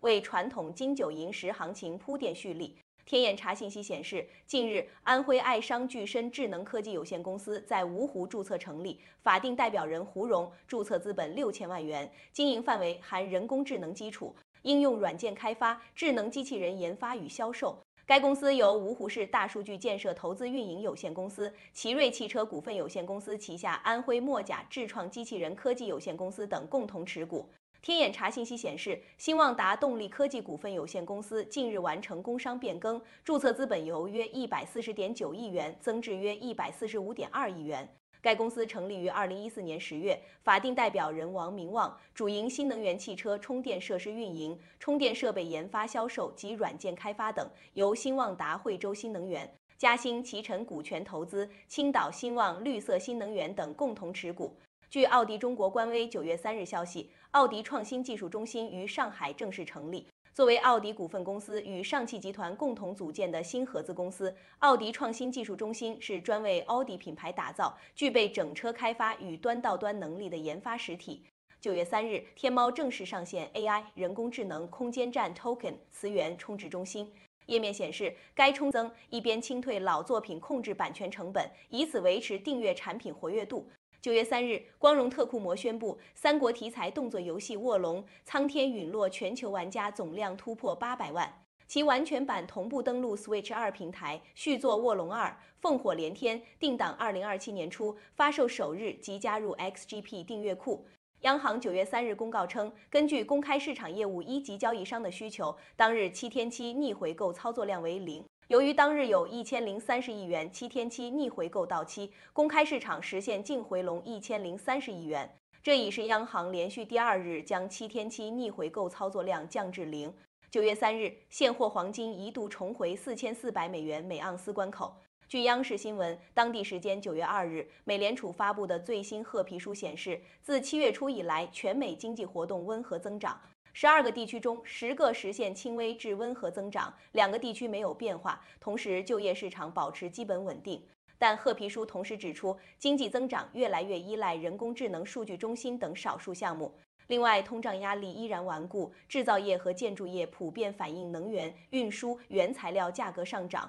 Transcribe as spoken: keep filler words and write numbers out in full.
为传统金九银十行情铺垫蓄力。天眼查信息显示，近日，安徽爱商聚深智能科技有限公司在芜湖注册成立，法定代表人胡荣，注册资本六千万元，经营范围含人工智能基础、应用软件开发、智能机器人研发与销售。该公司由芜湖市大数据建设投资运营有限公司、奇瑞汽车股份有限公司旗下安徽墨甲智创机器人科技有限公司等共同持股。天眼查信息显示，兴旺达动力科技股份有限公司近日完成工商变更，注册资本由约一百四十点九亿元增至约一百四十五点二亿元。该公司成立于二零一四年十月，法定代表人王明旺，主营新能源汽车充电设施运营、充电设备研发销售及软件开发等，由兴旺达惠州新能源、嘉兴奇晨股权投资、青岛兴旺绿色新能源等共同持股。据奥迪中国官微九月三日消息，奥迪创新技术中心于上海正式成立。作为奥迪股份公司与上汽集团共同组建的新合资公司，奥迪创新技术中心是专为奥迪品牌打造、具备整车开发与端到端能力的研发实体。九月三日，天猫正式上线 A I 人工智能空间站 Token 词源充值中心。页面显示，该充增一边清退老作品控制版权成本，以此维持订阅产品活跃度。九月三日，光荣特库摩宣布，三国题材动作游戏《卧龙》苍天陨落全球玩家总量突破八百万，其完全版同步登陆 Switch 二平台，续作《卧龙二》烽火连天，定档二零二七年初，发售首日即加入 X G P 订阅库。央行九月三日公告称，根据公开市场业务一级交易商的需求，当日七天期逆回购操作量为零。由于当日有一千零三十亿元七天期逆回购到期，公开市场实现净回笼一千零三十亿元，这已是央行连续第二日将七天期逆回购操作量降至零。九月三日，现货黄金一度重回四千四百美元每盎司关口。据央视新闻，当地时间九月二日，美联储发布的最新褐皮书显示，自七月初以来，全美经济活动温和增长。十二个地区中，十个实现轻微至温和增长，两个地区没有变化。同时，就业市场保持基本稳定。但褐皮书同时指出，经济增长越来越依赖人工智能数据中心等少数项目。另外，通胀压力依然顽固，制造业和建筑业普遍反映能源、运输、原材料价格上涨，